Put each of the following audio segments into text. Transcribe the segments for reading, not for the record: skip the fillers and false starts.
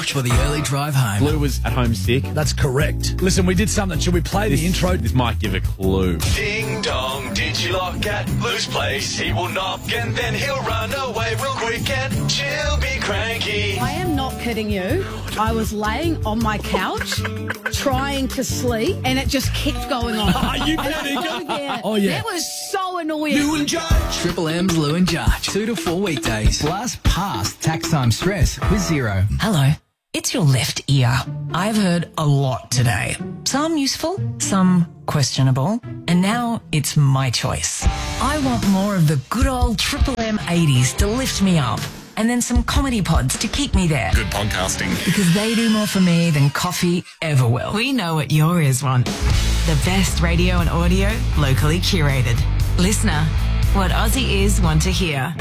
couch for the early drive home. Blue was at home sick. That's correct. Listen, we did something. Should we play the intro? This might give a clue. Ding dong, did you lock at Blue's place? He will knock and then he'll run away real quick and she'll be cranky. I am not kidding you. I was laying on my couch trying to sleep and it just kept going on. Are you kidding? Oh, yeah. That was so annoying. Lou and Judge. Triple M's Lou and Judge. 2 to 4 weekdays. Blast past tax time stress with Zero. Hello. It's your left ear. I've heard a lot today. Some useful, some questionable, and now it's my choice. I want more of the good old Triple M 80s to lift me up, and then some comedy pods to keep me there. Good podcasting. Because they do more for me than coffee ever will. We know what your ears want. The best radio and audio, locally curated. Listener, what Aussie ears want to hear.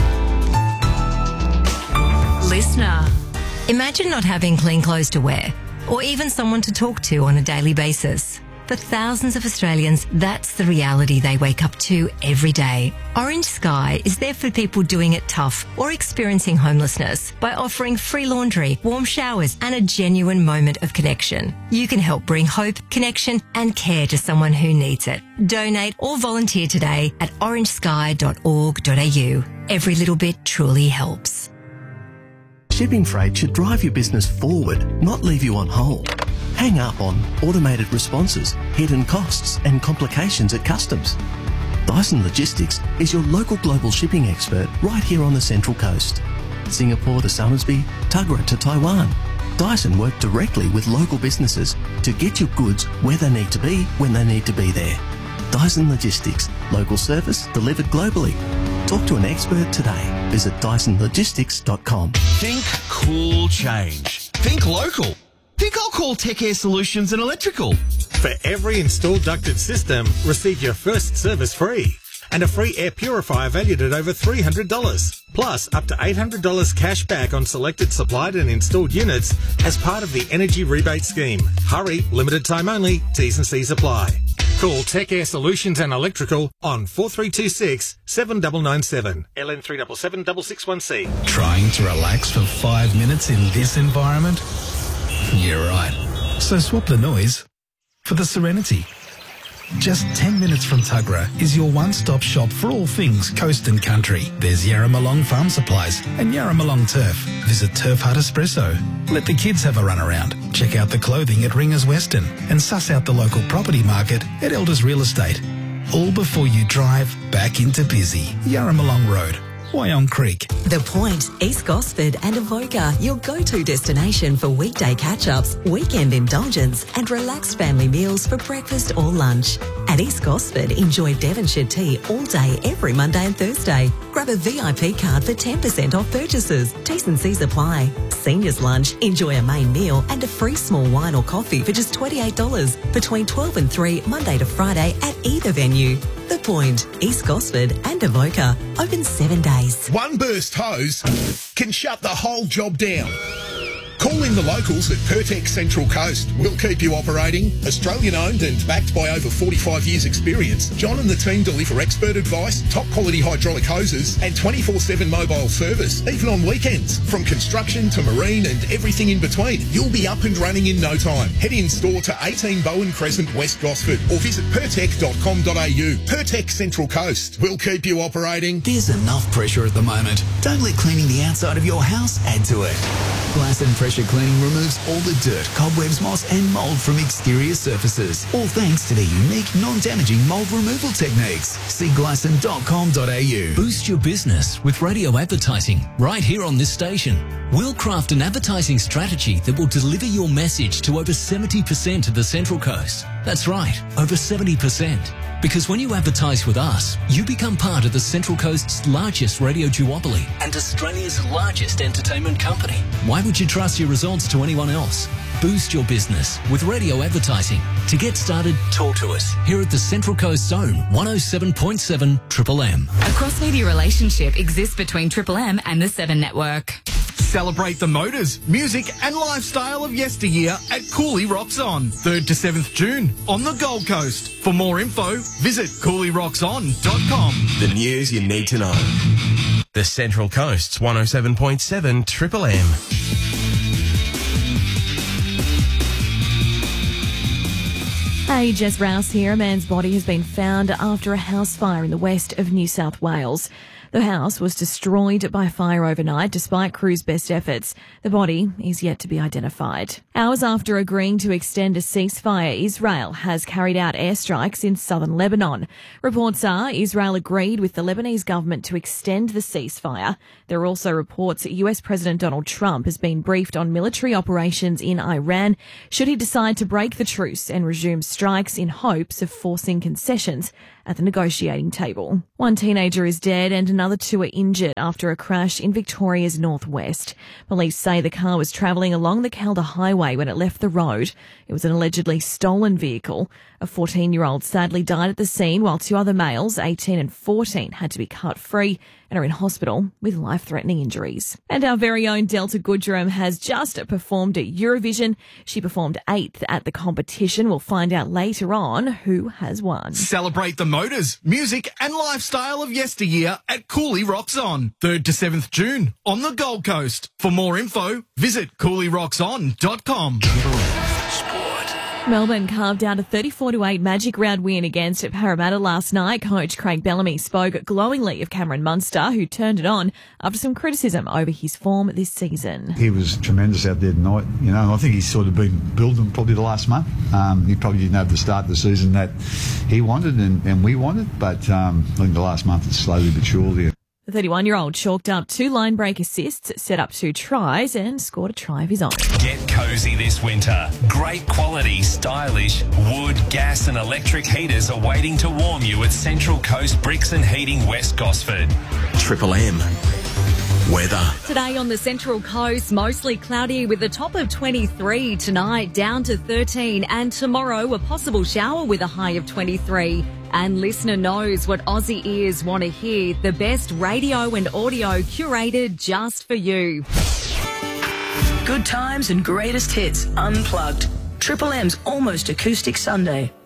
Listener. Imagine not having clean clothes to wear, or even someone to talk to on a daily basis. For thousands of Australians, that's the reality they wake up to every day. Orange Sky is there for people doing it tough or experiencing homelessness by offering free laundry, warm showers, and a genuine moment of connection. You can help bring hope, connection, and care to someone who needs it. Donate or volunteer today at orangesky.org.au. Every little bit truly helps. Shipping freight should drive your business forward, not leave you on hold. Hang up on automated responses, hidden costs and complications at customs. Dyson Logistics is your local global shipping expert right here on the Central Coast. Singapore to Somersby, Tuggerah to Taiwan. Dyson work directly with local businesses to get your goods where they need to be when they need to be there. Dyson Logistics, local service delivered globally. Talk to an expert today. Visit DysonLogistics.com. Think cool change. Think local. Think I'll call Tech Air Solutions and Electrical. For every installed ducted system, receive your first service free and a free air purifier valued at over $300. Plus, up to $800 cash back on selected supplied and installed units as part of the Energy Rebate Scheme. Hurry, limited time only, T's and C's apply. Call Tech Air Solutions and Electrical on 4326 7997 LN 377 661C. Trying to relax for 5 minutes in this environment? You're right. So swap the noise for the serenity. Just 10 minutes from Tuggerah is your one-stop shop for all things coast and country. There's Yarramalong Farm Supplies and Yarramalong Turf. Visit Turf Hut Espresso. Let the kids have a run around. Check out the clothing at Ringers Western and suss out the local property market at Elders Real Estate. All before you drive back into busy Yarramalong Road, Wyong Creek. The Point, East Gosford and Avoca, your go-to destination for weekday catch-ups, weekend indulgence and relaxed family meals for breakfast or lunch. At East Gosford, enjoy Devonshire tea all day every Monday and Thursday. Grab a VIP card for 10% off purchases. T's and C's apply. Seniors lunch, enjoy a main meal and a free small wine or coffee for just $28 between 12 and 3 Monday to Friday at either venue. The Point, East Gosford and Avoca, open 7 days. One burst hose can shut the whole job down. Call in the locals at Pertex Central Coast. We'll keep you operating. Australian owned and backed by over 45 years experience, John and the team deliver expert advice, top quality hydraulic hoses and 24/7 mobile service, even on weekends. From construction to marine and everything in between, you'll be up and running in no time. Head in store to 18 Bowen Crescent, West Gosford or visit pertec.com.au. Pertex Central Coast. We'll keep you operating. There's enough pressure at the moment. Don't let cleaning the outside of your house add to it. Glass and Pressure Cleaning removes all the dirt, cobwebs, moss and mould from exterior surfaces. All thanks to their unique, non-damaging mould removal techniques. See glasson.com.au. Boost your business with radio advertising right here on this station. We'll craft an advertising strategy that will deliver your message to over 70% of the Central Coast. That's right, over 70%. Because when you advertise with us, you become part of the Central Coast's largest radio duopoly and Australia's largest entertainment company. Why would you trust your results to anyone else? Boost your business with radio advertising. To get started, talk to us here at the Central Coast Zone 107.7 Triple M. A cross-media relationship exists between Triple M and the 7 Network. Celebrate the motors, music and lifestyle of yesteryear at Cooley Rocks On, 3rd to 7th June on the Gold Coast. For more info, visit cooleyrockson.com. The news you need to know. The Central Coast's 107.7 Triple M. Hey, Jess Rouse here. A man's body has been found after a house fire in the west of New South Wales. The house was destroyed by fire overnight despite crews' best efforts. The body is yet to be identified. Hours after agreeing to extend a ceasefire, Israel has carried out airstrikes in southern Lebanon. Reports are Israel agreed with the Lebanese government to extend the ceasefire. There are also reports that US President Donald Trump has been briefed on military operations in Iran should he decide to break the truce and resume strikes in hopes of forcing concessions at the negotiating table. One teenager is dead and another two are injured after a crash in Victoria's northwest. Police say the car was travelling along the Calder Highway when it left the road. It was an allegedly stolen vehicle. A 14-year-old sadly died at the scene, while two other males, 18 and 14, had to be cut free and are in hospital with life-threatening injuries. And our very own Delta Goodrum has just performed at Eurovision. She performed 8th at the competition. We'll find out later on who has won. Celebrate the motors, music and lifestyle of yesteryear at Cooley Rocks On, 3rd to 7th June on the Gold Coast. For more info, visit cooleyrockson.com. Melbourne carved out a 34-8 Magic Round win against Parramatta last night. Coach Craig Bellamy spoke glowingly of Cameron Munster, who turned it on after some criticism over his form this season. He was tremendous out there tonight. You know, I think he's sort of been building probably the last month. He probably didn't have the start of the season that he wanted and we wanted, but I think the last month is slowly but surely. The 31-year-old chalked up 2 line break assists, set up 2 tries and scored a try of his own. Get cosy this winter. Great quality, stylish wood, gas and electric heaters are waiting to warm you at Central Coast Bricks and Heating, West Gosford. Triple M. Weather. Today on the Central Coast, mostly cloudy with a top of 23. Tonight, down to 13. And tomorrow, a possible shower with a high of 23. And listener knows what Aussie ears want to hear. The best radio and audio curated just for you. Good times and greatest hits unplugged. Triple M's Almost Acoustic Sunday.